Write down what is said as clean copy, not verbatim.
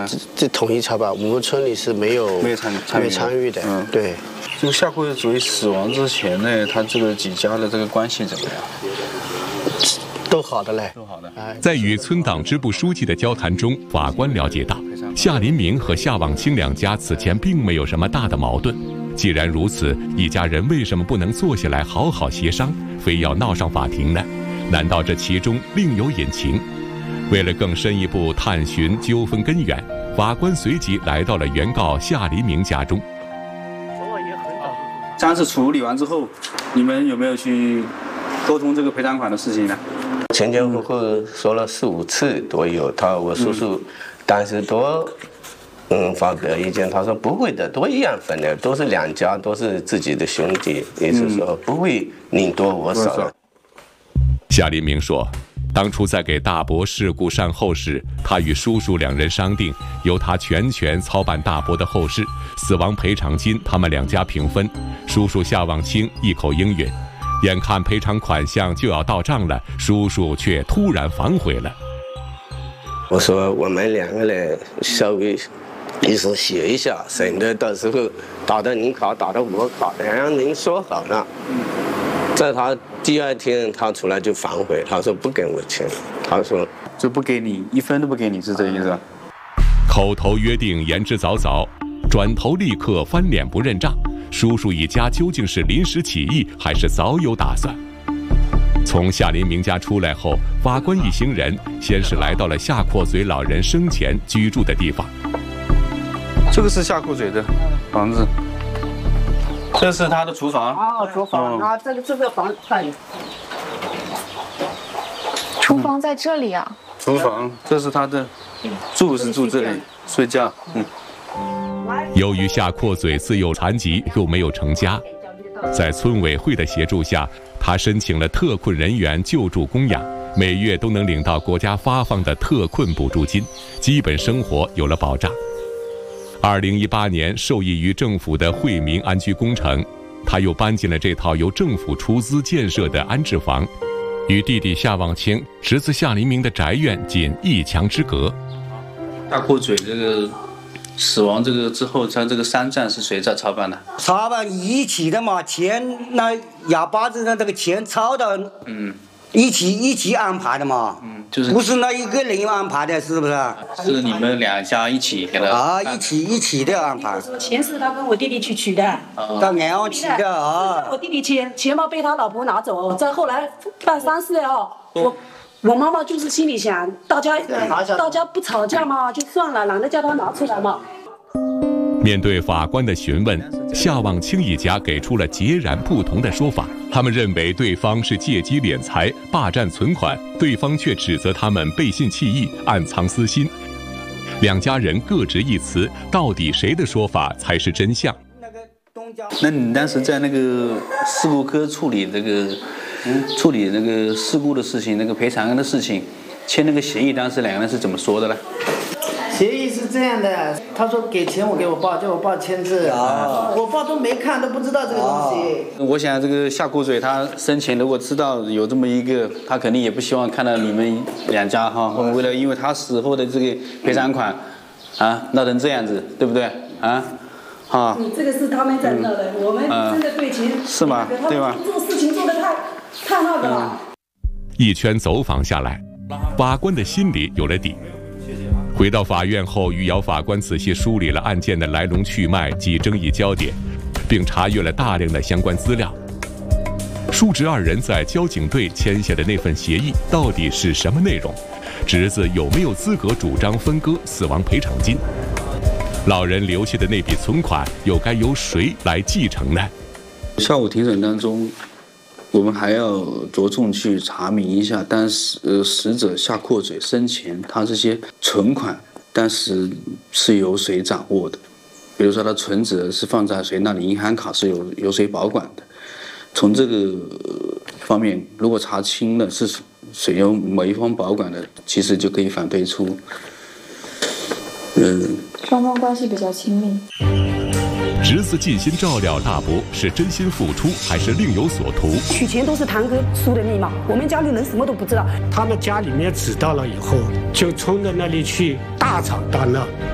这统一查办，我们村里是没有参与的。对。 这个夏阔嘴死亡之前呢，他这个几家的这个关系怎么样？ 都好的嘞， 都好的。 在与村党支部书记的交谈中，法官了解到，夏林明和夏望清两家此前并没有什么大的矛盾。既然如此，一家人为什么不能坐下来好好协商，非要闹上法庭呢？难道这其中另有隐情？为了更深一步探寻纠纷根源，法官随即来到了原告夏林明家中。 这次处理完之后，你们有没有去沟通这个赔偿款的事情呢？ 前前后后说了4、5次都有，我叔叔当时都发表意见，他说不会的，都一样分的，都是两家，都是自己的兄弟，意思说不会你多我少的。 夏林明说，当初在给大伯事故善后时，他与叔叔两人商定，由他全权操办大伯的后事，死亡赔偿金他们两家平分。叔叔夏望清一口应允。眼看赔偿款项就要到账了，叔叔却突然反悔了。 我说我们两个人稍微意思写一下，省得到时候打到您考，打到我考，两样您说好了。在他第2天，他出来就反悔，他说不给我钱，他说就不给你1分都不给你，是这意思吧？ 口头约定言之凿凿，转头立刻翻脸不认账。叔叔一家究竟是临时起意，还是早有打算？从夏林明家出来后，法官一行人先是来到了夏阔嘴老人生前居住的地方。 这个是夏阔嘴的房子，这是他的厨房。 厨房啊，这个房子看。 厨房在这里啊。 厨房，这是他的住这里睡觉。 由于夏阔嘴自幼残疾，又没有成家，在村委会的协助下，他申请了特困人员救助供养，每月都能领到国家发放的特困补助金，基本生活有了保障。2018年受益于政府的惠民安居工程，他又搬进了这套由政府出资建设的安置房，与弟弟夏望清、侄子夏林明的宅院仅1墙之隔。 夏阔嘴这个死亡之后，他这个山寨是谁在操办的？ 操办一起的嘛，钱那哑巴子的这个钱操的，一起安排的嘛， 就是不是那一个人安排的，是不是？ 是你们两家一起给他一起的安排。 钱是他跟我弟弟去取的， 到安阳取的啊。 我弟弟钱包被他老婆拿走，再后来办丧事我妈妈就是心里想，大家不吵架嘛，就算了，懒得叫他拿出来嘛。 面对法官的询问，夏望清一家给出了截然不同的说法。他们认为对方是借机敛财、霸占存款，对方却指责他们背信弃义、暗藏私心。两家人各执一词，到底谁的说法才是真相？ 那你当时在那个事故科处理那个事故的事情，那个赔偿的事情，签那个协议，当时两个人是怎么说的呢？ 协议是这样的，他说给钱我给我爸，叫我爸签字，我爸都没看，都不知道这个东西。 我想这个夏阔嘴他生前如果知道有这么一个，他肯定也不希望看到你们两家为了因为他死后的这个赔偿款闹成这样子，对不对这个是他们在闹的，我们真的对钱是吗？对吧？ 做事情做得太那个了。 一圈走访下来，法官的心里有了底。回到法院后，余姚法官仔细梳理了案件的来龙去脉及争议焦点，并查阅了大量的相关资料。叔侄二人在交警队签下的那份协议到底是什么内容？侄子有没有资格主张分割死亡赔偿金？老人留下的那笔存款又该由谁来继承呢？ 下午庭审当中，我们还要着重去查明一下当时死者夏阔嘴生前他这些存款当时是由谁掌握的，比如说他存折是放在谁那里，银行卡是由谁保管的。从这个方面，如果查清了是谁由某一方保管的，其实就可以反推出双方关系比较亲密。 侄子尽心照料大伯，是真心付出还是另有所图？ 取钱都是堂哥输的密码，我们家里人什么都不知道。 他们家里面知道了以后，就冲着那里去大吵大闹。